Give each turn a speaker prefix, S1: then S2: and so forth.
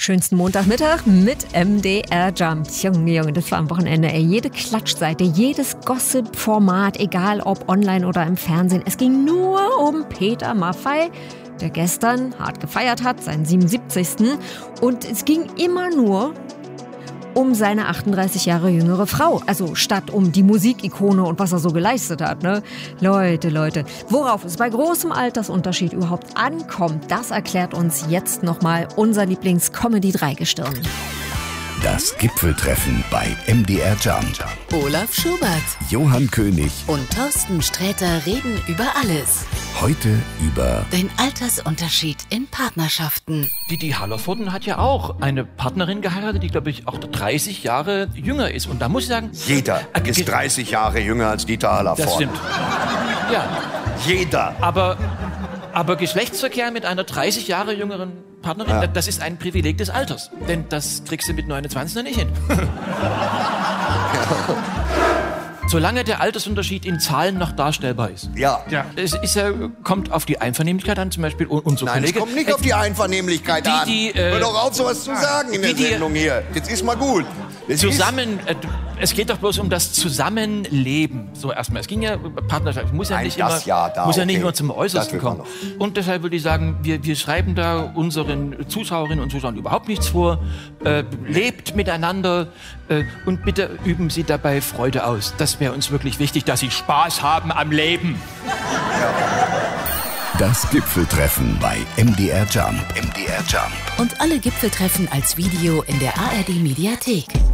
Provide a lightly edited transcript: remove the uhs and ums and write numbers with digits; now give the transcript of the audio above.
S1: Schönsten Montagmittag mit MDR Jump. Junge, das war am Wochenende. Jede Klatschseite, jedes Gossip-Format, egal ob online oder im Fernsehen. Es ging nur um Peter Maffay, der gestern hart gefeiert hat, seinen 77. Und es ging immer nur um seine 38 Jahre jüngere Frau. Also statt um die Musikikone und was er so geleistet hat, ne? Leute, worauf es bei großem Altersunterschied überhaupt ankommt, das erklärt uns jetzt nochmal unser Lieblings-Comedy-Dreigestirn.
S2: Das Gipfeltreffen bei MDR Jump.
S3: Olaf Schubert,
S2: Johann König
S3: und Thorsten Sträter reden über alles.
S2: Heute über
S3: Den Altersunterschied in Partnerschaften.
S4: Die Hallervorden hat ja auch eine Partnerin geheiratet, die, glaube ich, auch 30 Jahre jünger ist. Und da muss ich sagen...
S5: Jeder ist 30 Jahre jünger als Dieter Hallervorden.
S4: Das stimmt. Ja.
S5: Jeder.
S4: Aber Geschlechtsverkehr mit einer 30 Jahre jüngeren Partnerin, das ist ein Privileg des Alters. Denn das kriegst du mit 29 noch nicht hin. Solange der Altersunterschied in Zahlen noch darstellbar ist.
S5: Ja.
S4: Es ist kommt auf die Einvernehmlichkeit an, zum Beispiel unser
S5: Nein,
S4: Kollege.
S5: es kommt nicht auf die Einvernehmlichkeit an. Hör doch auf, sowas zu sagen in der Sendung hier. Jetzt ist mal gut.
S4: Es geht doch bloß um das Zusammenleben. So erstmal. Es ging ja Partnerschaft. Muss ja nicht nur zum Äußersten kommen. Und deshalb würde ich sagen, wir schreiben da unseren Zuschauerinnen und Zuschauern überhaupt nichts vor. Lebt miteinander und bitte üben Sie dabei Freude aus. Das wäre uns wirklich wichtig, dass Sie Spaß haben am Leben.
S2: das Gipfeltreffen bei MDR Jump.
S3: Und alle Gipfeltreffen als Video in der ARD Mediathek.